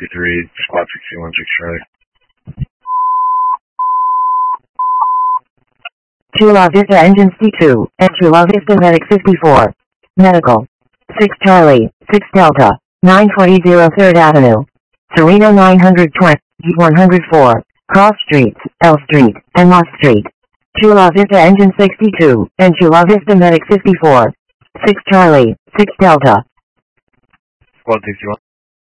53, Squad 61, 6 Charlie. Chula Vista Engine C2, and Chula Vista Medic 54. Medical. 6 Charlie, 6 Delta, 940 3rd Avenue. Serena 920, 104, Cross Streets, L Street, and Moss Street. Chula Vista Engine 62, and Chula Vista Medic 54. 6 Charlie, 6 Delta. Squad 61.